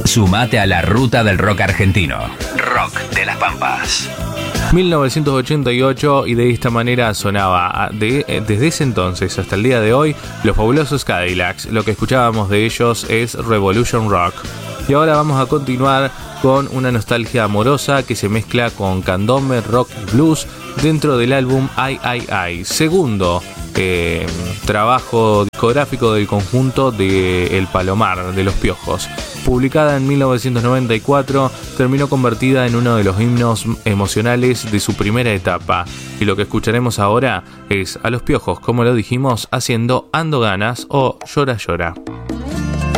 Sumate a la ruta del rock argentino. Rock de las Pampas. 1988, y de esta manera sonaba desde ese entonces hasta el día de hoy los fabulosos Cadillacs. Lo que escuchábamos de ellos es Revolution Rock. Y ahora vamos a continuar con una nostalgia amorosa que se mezcla con candombe, rock y blues dentro del álbum I, segundo trabajo discográfico del conjunto de El Palomar, de Los Piojos. Publicada en 1994, terminó convertida en uno de los himnos emocionales de su primera etapa. Y lo que escucharemos ahora es a Los Piojos, como lo dijimos, haciendo Ando Ganas o Llora Llora.